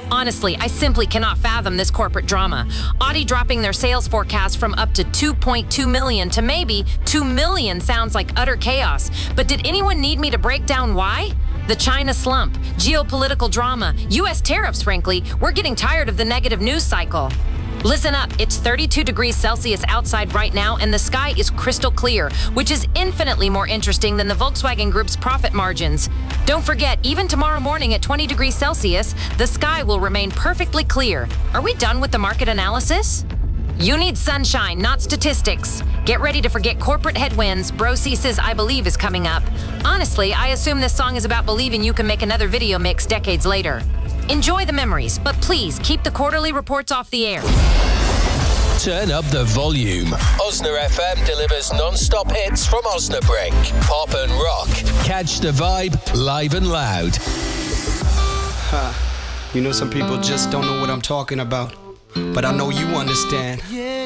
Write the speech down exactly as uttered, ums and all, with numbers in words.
Honestly, I simply cannot fathom this corporate drama. Audi dropping their sales forecast from up to two point two million to maybe two million sounds like utter chaos. But did anyone need me to break down why? The China slump, geopolitical drama, U S tariffs, frankly. We're getting tired of the negative news cycle. Listen up, it's thirty-two degrees Celsius outside right now and the sky is crystal clear, which is infinitely more interesting than the Volkswagen Group's profit margins. Don't forget, even tomorrow morning at twenty degrees Celsius, the sky will remain perfectly clear. Are we done with the market analysis? You need sunshine, not statistics. Get ready to forget corporate headwinds. Bro Cease's I Believe is coming up. Honestly, I assume this song is about believing you can make another video mix decades later. Enjoy the memories, but please keep the quarterly reports off the air. Turn up the volume. Osna F M delivers non-stop hits from Osnabrück. Pop and rock. Catch the vibe live and loud. Huh. You know, some people just don't know what I'm talking about. But I know you understand.